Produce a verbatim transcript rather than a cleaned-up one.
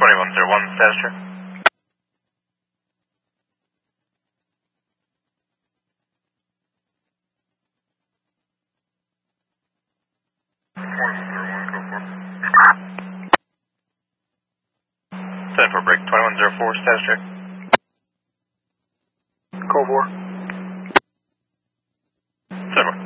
twenty-one oh one, status check. ten four break, twenty-one oh four, status check. Call four. ten four.